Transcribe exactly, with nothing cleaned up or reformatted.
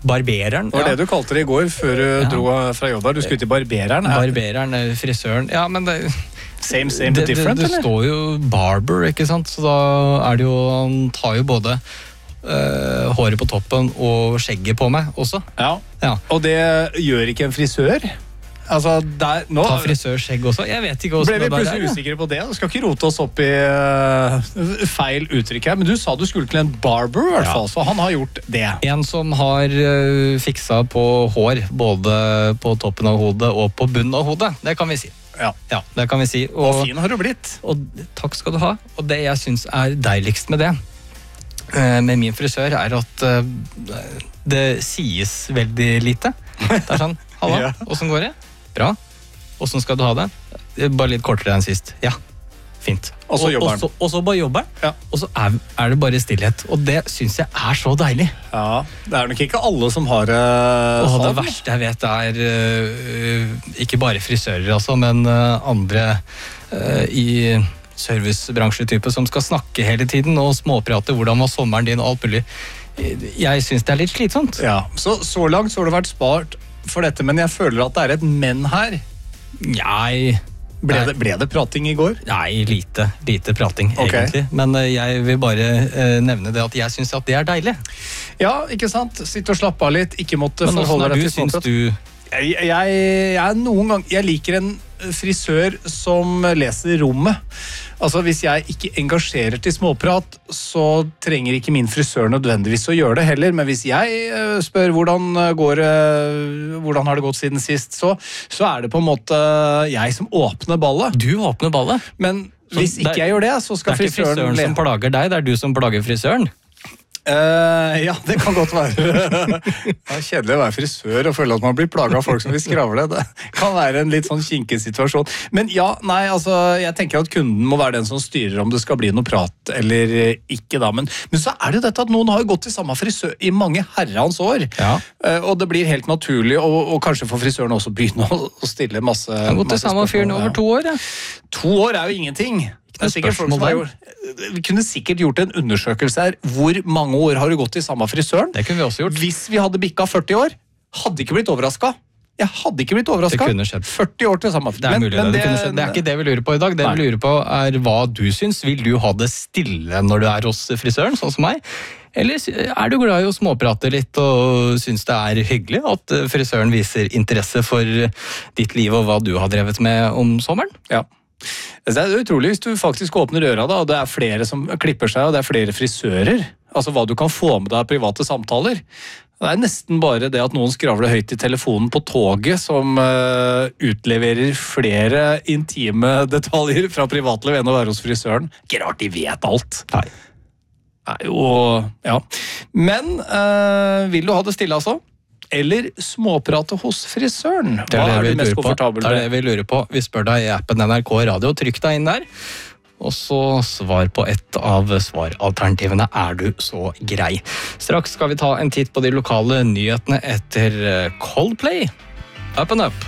barbereren. Det var ja. det du kalte det i går før du ja. dro fra jobb her. Du skulle til barbereren. Barbereren, frisøren. Ja, men det... Same, same, but different, det, det, det står jo barber, ikke sant? Så da er det jo, han tar jo både uh, håret på toppen og skjegget på meg også. Ja. ja, og det gjør ikke en frisør? Altså, der, nå... Ta frisør skjegg også? Jeg vet ikke hvordan ble vi det der plutselig usikre på det. Du skal ikke rote oss opp i uh, feil uttrykk her, men du sa du skulle til en barber i hvert fall, ja. Så han har gjort det. En som har uh, fiksa på hår, både på toppen av hodet og på bunnen av hodet, det kan vi si. Ja. ja, det kan vi si. Og, og fin har du blitt. Og takk skal du ha. Og det jeg synes er deiligst med det, uh, med min frisør, er at uh, det sies veldig lite. Det er sånn, halla, ja. Hvordan går det? Bra. Hvordan skal du ha det? Bare litt kortere enn sist. Ja, fint. Og så jobber han. Og så bare jobber han. Ja. Og så er, er det bare stillhet. Og det synes jeg er så deilig. Ja, det er nok ikke alle som har uh, og det verste jeg vet er uh, ikke bare frisører altså, men uh, andre uh, i servicebransjetype som skal snakke hele tiden og småprate hvordan var sommeren din og alt mulig. Jeg synes det er litt slitsomt. Ja, så, så langt så har det vært spart for dette, men jeg føler at det er et men her. Jeg... Ble det, ble det prating i går? Nei, lite, lite prating okay. egentlig. Men uh, jeg vil bare uh, nevne det at jeg synes at det er deilig. Ja, ikke sant? Sitt og slapp av litt, ikke måtte men forholde deg til småprat. Men hvordan synes du... Jeg, jeg, jeg, noen gang, jeg liker en frisør som leser rommet. Altså, hvis jeg ikke engasjerer til småprat, så trenger ikke min frisør nødvendigvis å gjøre det heller. Men hvis jeg spør hvordan, går, hvordan har det gått siden sist, så, så er det på en måte jeg som åpner ballet. Du åpner ballet? Men hvis ikke jeg gjør det, så skal frisøren... Det er ikke frisøren som plager deg, det er du som plager frisøren. Uh, ja, det kan godt være. Det er kjedelig å være frisør og føle at man blir plaget av folk som vil skravle. Det kan være en litt sånn kinkig situasjon. Men ja, nei, altså, jeg tenker at kunden må være den som styrer om det skal bli noe prat eller ikke da. Men, men så er det jo dette at noen har gått til samme frisør i mange herrens år. Ja. Uh, og det blir helt naturlig, og, og kanskje for frisøren også begynne å, å stille masse... Jeg har gått til samme fyren over to år, ja. To år er jo ingenting. Det er sikkert folk som har gjort, vi kunne sikkert gjort en undersøkelse her. Hvor mange år har du gått til samme frisøren? Det kunne vi også gjort. Hvis vi hadde bikka førti år, hadde ikke blitt overrasket. Jeg hadde ikke blitt overrasket. Det kunne skjedd. førti år til samme frisør. Det er mulig, men, men det, det, kunne skjedd. Det er ikke det vi lurer på i dag. Det Nei. vi lurer på er hva du syns. Vil du ha det stille når du er hos frisøren, sånn som meg? Eller er du glad i å småprate litt og syns det er hyggelig at frisøren viser interesse for ditt liv og hva du har drevet med om sommeren? Ja. Det er utrolig hvis du faktisk åpner øra da, og det er flere som klipper seg, og det er flere frisører. Altså hva du kan få med deg av private samtaler. Det er nesten bare det at noen skravler høyt i telefonen på toget som uh, utleverer flere intime detaljer fra privatliv enn å være hos frisøren. Ikke rart de vet alt. Nei. Nei, og, ja. Men uh, vil du ha det stille altså? Eller småprate hos frisøren? Hva det er, det er du mest komfortabel med? Det er det vi lurer på. Vi spør deg i appen N R K Radio. Trykk deg inn der. Og så svar på et av svaralternativene. Er du så grei? Straks skal vi ta en titt på de lokale nyhetene etter Coldplay. Up and up!